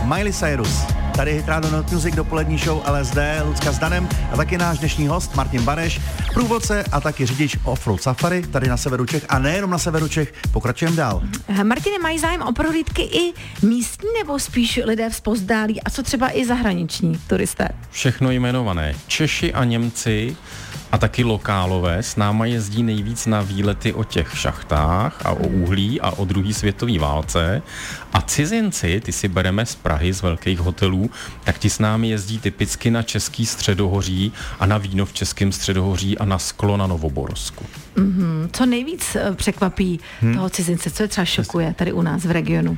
Miley Cyrus. Tady Hit Radio Not Music, dopolední show LSD, Lucka s Danem a taky náš dnešní host Martin Bareš, průvodce a taky řidič Offroad Safari tady na severu Čech a nejenom na severu Čech, pokračujeme dál. Martine, mají zájem o prohlídky i místní nebo spíš lidé vzpozdálí a co třeba i zahraniční turisté? Všechno jmenované. Češi a Němci a taky lokálové s náma jezdí nejvíc na výlety o těch šachtách a o uhlí a o druhé světové válce. A cizinci, ty si bereme z Prahy, z velkých hotelů, tak ti s námi jezdí typicky na Český středohoří a na víno v Českém středohoří a na sklo na Novoborsku. Co nejvíc překvapí toho cizince, co je třeba šokuje tady u nás v regionu?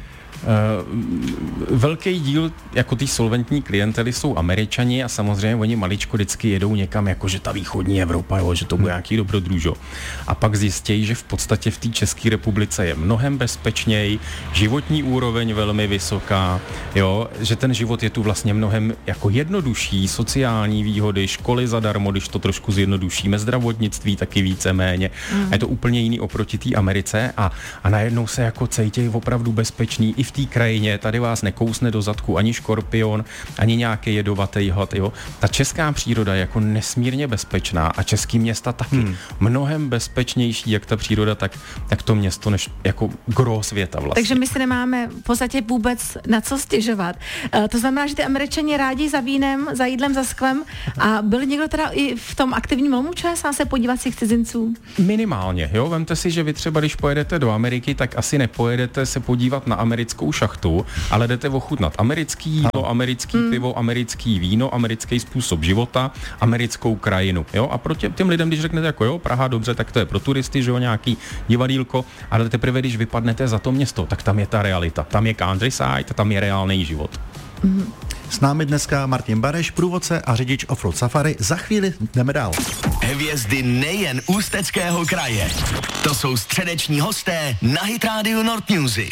Velký díl jako ty solventní klientely jsou Američani a samozřejmě oni maličko vždycky jedou někam, jako že ta východní Evropa, jo, že to bude nějaký dobrodružo. A pak zjistějí, že v podstatě v té České republice je mnohem bezpečněji, životní úroveň velmi vysoká, jo, že ten život je tu vlastně mnohem jako jednodušší, sociální výhody, školy zadarmo, když to trošku zjednodušíme, zdravotnictví taky víceméně. A je to úplně jiný oproti té Americe a najednou se jako cítějí opravdu bezpečný i v té krajině, tady vás nekousne do zadku ani škorpion, ani nějaký jedovatý had, jo. Ta česká příroda je jako nesmírně bezpečná a český města taky mnohem bezpečnější, jak ta příroda, tak to město, než jako gro světa vlastně. Takže my si nemáme v podstatě vůbec na co stěžovat. To znamená, že ty Američani rádi za vínem, za jídlem, za sklem a byl někdo teda i v tom aktivním lomu čas a se podívat si cizinců? Minimálně, jo. Vemte si, že vy třeba, když pojedete do Ameriky, tak asi nepojedete se podívat na americkou šachtu, ale jdete ochutnat americký jídlo, americký pivo, americký víno, americký způsob života, americkou krajinu, jo? A pro těm lidem, když řeknete jako jo, Praha, dobře, tak to je pro turisty, že jo, nějaký divadýlko, ale teprve, když vypadnete za to město, tak tam je ta realita, tam je countryside, tam je reálný život. S námi dneska Martin Bareš, průvodce a řidič Offroad Safari. Za chvíli jdeme dál. Hvězdy nejen Ústeckého kraje. To jsou středeční hosté na Hit Radio North Music.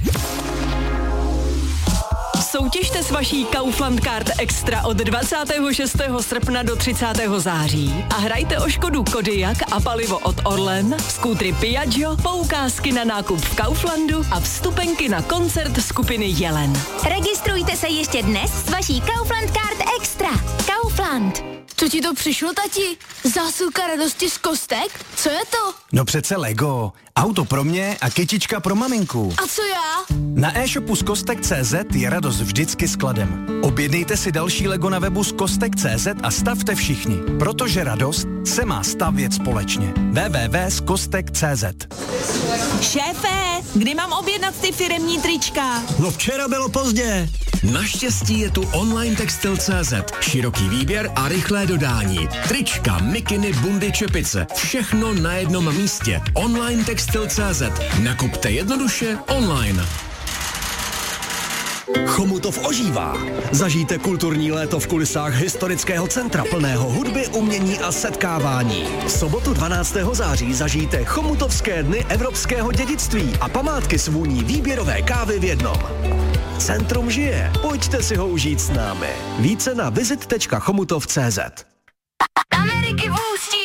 Soutěžte s vaší Kaufland Card Extra od 26. srpna do 30. září a hrajte o Škodu Kodiaq a palivo od Orlen, skútry Piaggio, poukázky na nákup v Kauflandu a vstupenky na koncert skupiny Jelen. Registrujte se ještě dnes s vaší Kaufland Card Extra. Kaufland. Co ti to přišlo, tati? Zásilka radosti z kostek? Co je to? No přece Lego. Auto pro mě a kytička pro maminku. A co já? Na e-shopu skostek.cz je radost vždycky skladem. Objednejte si další Lego na webu skostek.cz a stavte všichni, protože radost se má stavět společně. www.skostek.cz. Šéfe, kdy mám objednat ty firemní trička? No včera bylo pozdě. Naštěstí je tu online textil.cz. Široký výběr a rychlé dodání. Trička, mikiny, bundy, čepice. Všechno na jednom místě. Online textil.cz. Nakupte jednoduše online. Chomutov ožívá. Zažijte kulturní léto v kulisách historického centra plného hudby, umění a setkávání. V sobotu 12. září zažijte Chomutovské dny evropského dědictví a památky s vůní výběrové kávy v jednom. Centrum žije, pojďte si ho užít s námi. Více na visit.chomutov.cz. Ameriky v Ústí